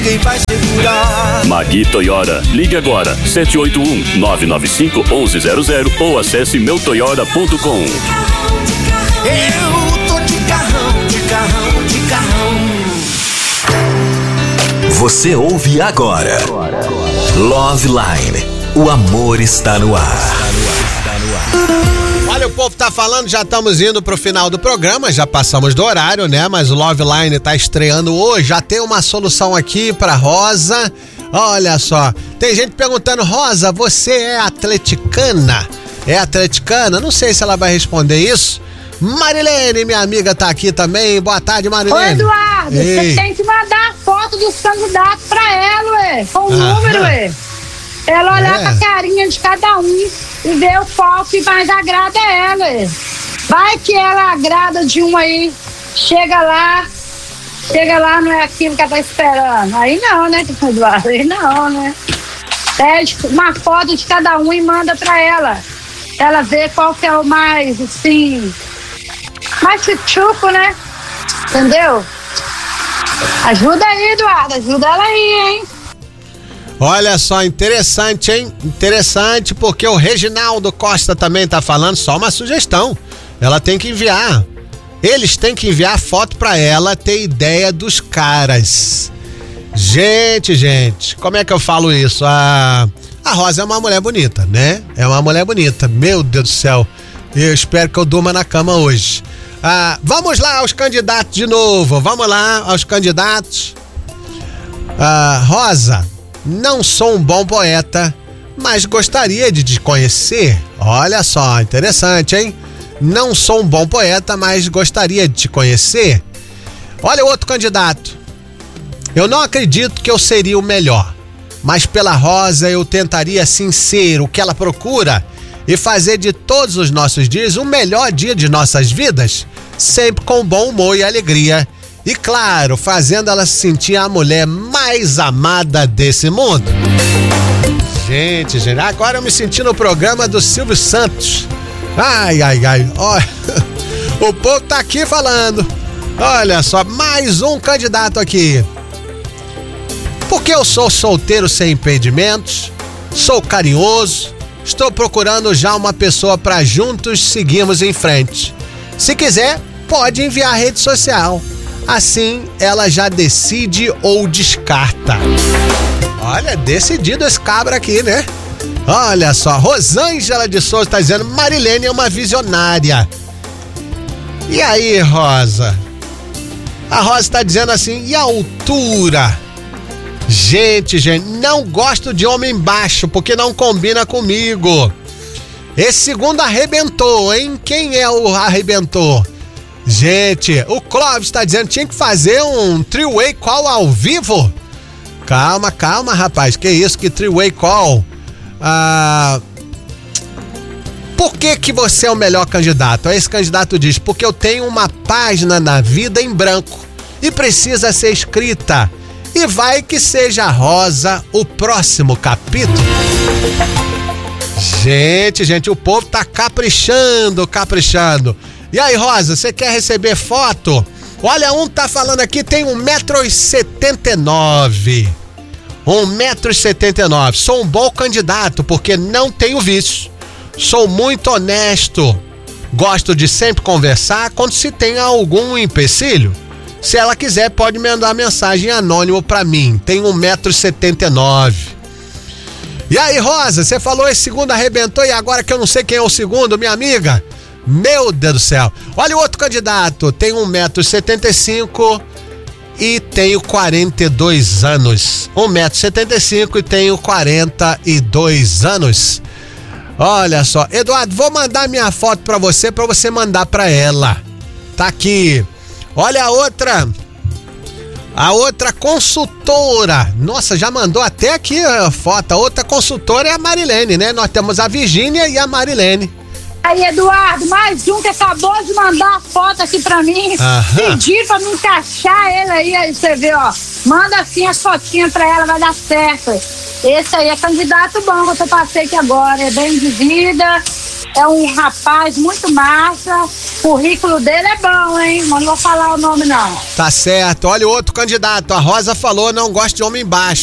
ninguém vai segurar. Magui Toyota, ligue agora, 781-995-1100 ou acesse meutoyota.com. Eu tô de carrão, de carrão, de carrão. Você ouve agora Love Line, o amor está no ar. Olha, o povo tá falando, já estamos indo pro final do programa, já passamos do horário, né? Mas o Love Line tá estreando hoje, já tem uma solução aqui pra Rosa. Olha só, tem gente perguntando, Rosa, você é atleticana? É atleticana? Não sei se ela vai responder isso. Marilene, minha amiga, tá aqui também. Boa tarde, Marilene. Ô, Eduardo, Ei. você tem que mandar a foto dos candidatos pra ela, ué, com o número, ué. Ela olhar pra carinha de cada um e ver o qual que mais agrada ela, ué. Vai que ela agrada de um aí, chega lá, não é aquilo que ela tá esperando. Aí não, né, Eduardo? Aí não, né? Pede uma foto de cada um e manda pra ela. Ela vê qual que é o mais, assim, mais chuchuco, né? Entendeu? Ajuda aí, Eduardo. Ajuda ela aí, hein? Olha só, interessante, hein? Interessante, porque o Reginaldo Costa também tá falando, só uma sugestão. Ela tem que enviar. Eles têm que enviar foto pra ela ter ideia dos caras. Gente, como é que eu falo isso? A Rosa é uma mulher bonita, né? É uma mulher bonita. Meu Deus do céu. Eu espero que eu durma na cama hoje. Vamos lá aos candidatos de novo. Vamos lá aos candidatos. Rosa, não sou um bom poeta, mas gostaria de te conhecer. Olha só, interessante, hein? Não sou um bom poeta, mas gostaria de te conhecer. Olha o outro candidato. Eu não acredito que eu seria o melhor, mas pela Rosa eu tentaria sim ser o que ela procura e fazer de todos os nossos dias o melhor dia de nossas vidas, sempre com bom humor e alegria. E claro, fazendo ela se sentir a mulher mais amada desse mundo. Gente, agora eu me senti no programa do Silvio Santos. Ai. Olha, o povo tá aqui falando. Olha só, mais um candidato aqui. Porque eu sou solteiro sem impedimentos, sou carinhoso, estou procurando já uma pessoa para juntos seguirmos em frente. Se quiser, pode enviar a rede social. Assim, ela já decide ou descarta. Olha, decidido esse cabra aqui, né? Olha só, Rosângela de Souza tá dizendo, Marilene é uma visionária. E aí, Rosa? A Rosa tá dizendo assim, e a altura? Gente, não gosto de homem baixo, porque não combina comigo. Esse segundo arrebentou, hein? Quem é o arrebentou? Gente, o Clóvis tá dizendo que tinha que fazer um three-way call ao vivo. Calma, rapaz. Que isso, que three-way call? Por que você é o melhor candidato? Esse candidato diz, porque eu tenho uma página na vida em branco e precisa ser escrita. E vai que seja Rosa o próximo capítulo. Gente, o povo tá caprichando. E aí, Rosa, você quer receber foto? Olha, um tá falando aqui, tem 1,79 m. 1,79 m. Sou um bom candidato, porque não tenho vício. Sou muito honesto. Gosto de sempre conversar quando se tem algum empecilho. Se ela quiser, pode mandar mensagem anônimo pra mim. Tem 1,79 m. E aí, Rosa, você falou esse segundo arrebentou e agora que eu não sei quem é o segundo, minha amiga? Meu Deus do céu. Olha o outro candidato. Tem 1,75 m e tenho 42 anos. 1,75 m e tenho 42 anos. Olha só. Eduardo, vou mandar minha foto pra você mandar pra ela. Tá aqui. Olha a outra consultora. Nossa, já mandou até aqui a foto. A outra consultora é a Marilene, né? Nós temos a Virgínia e a Marilene. Aí, Eduardo, mais um que acabou de mandar a foto aqui pra mim. Pedir pra me encaixar ele aí você vê, ó. Manda assim as fotinhas pra ela, vai dar certo. Esse aí é candidato bom que eu passei aqui agora. É bem de vida, é um rapaz muito massa. O currículo dele é bom, hein? Mas não vou falar o nome, não. Tá certo. Olha o outro candidato. A Rosa falou, não gosta de homem baixo.